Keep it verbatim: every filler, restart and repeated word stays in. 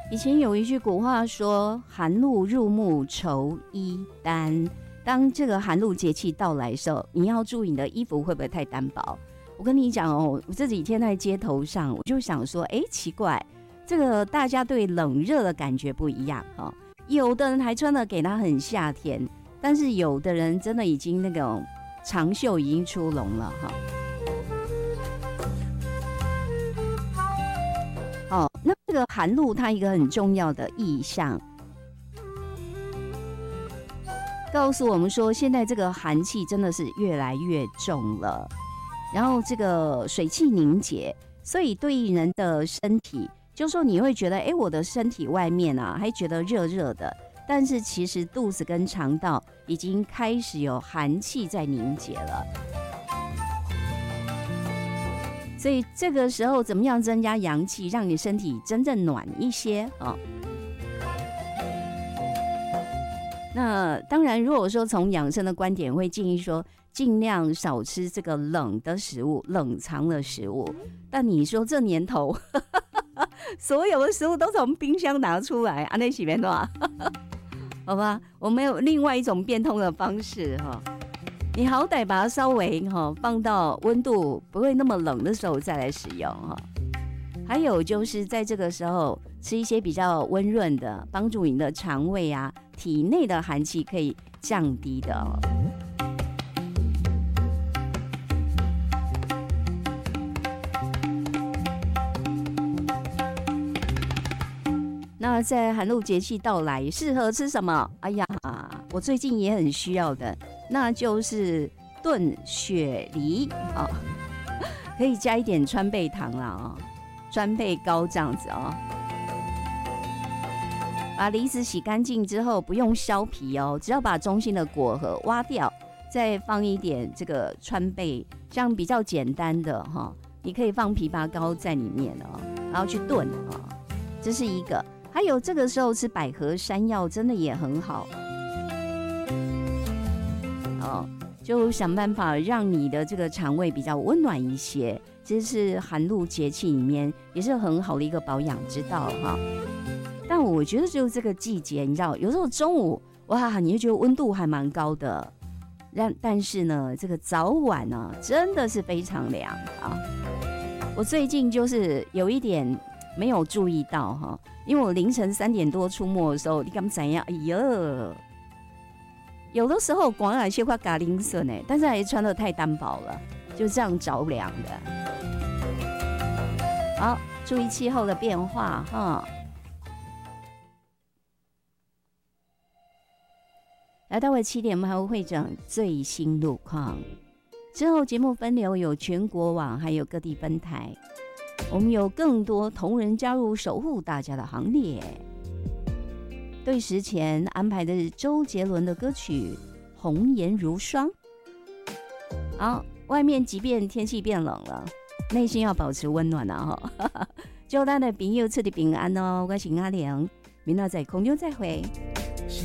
以前有一句古话说寒露入暮愁衣单，当这个寒露节气到来的时候，你要注意你的衣服会不会太单薄。我跟你讲哦，我这几天在街头上，我就想说，哎，奇怪，这个大家对冷热的感觉不一样哦。有的人还穿的给他很夏天，但是有的人真的已经那种长袖已经出笼了哈。哦，那这个寒露它一个很重要的意象，告诉我们说，现在这个寒气真的是越来越重了。然后这个水汽凝结，所以对于人的身体，就说你会觉得，哎，我的身体外面啊还觉得热热的，但是其实肚子跟肠道已经开始有寒气在凝结了。所以这个时候怎么样增加阳气，让你身体真正暖一些哦？那当然，如果说从养生的观点，会建议说尽量少吃这个冷的食物、冷藏的食物。但你说这年头，所有的食物都从冰箱拿出来，啊，那是没错，好吧？我们有另外一种变通的方式哈。你好歹把它稍微哈放到温度不会那么冷的时候再来使用哈。还有就是在这个时候吃一些比较温润的，帮助你的肠胃啊、体内的寒气可以降低的哦。那在寒露节气到来，适合吃什么？哎呀，我最近也很需要的，那就是炖雪梨啊，可以加一点川贝糖啦啊，川贝膏这样子哦。把梨子洗干净之后，不用削皮哦，只要把中心的果核挖掉，再放一点这个川贝，这样比较简单的哈。你可以放枇杷膏在里面哦，然后去炖啊，这是一个。还有这个时候吃百合山药真的也很好哦，就想办法让你的这个肠胃比较温暖一些，这是寒露节气里面也是很好的一个保养之道哈。但我觉得就这个季节，你知道，有时候中午哇，你就觉得温度还蛮高的，但但是呢，这个早晚呢真的是非常凉啊。我最近就是有一点没有注意到哈，因为我凌晨三点多出没的时候，你敢怎样？哎呀，有的时候光有些块嘎铃笋哎，但是还穿得太单薄了，就这样着凉的。好，注意气候的变化哈。来到了七点，我们还会会整最新路况。之后节目分流有全国网，还有各地分台。我们有更多同仁加入守护大家的行列。对时前安排的是周杰伦的歌曲《红颜如霜》。好，外面即便天气变冷了，内心要保持温暖啊！哈，祝咱的朋友出的平安哦！我是阿玲，明仔载空中再会。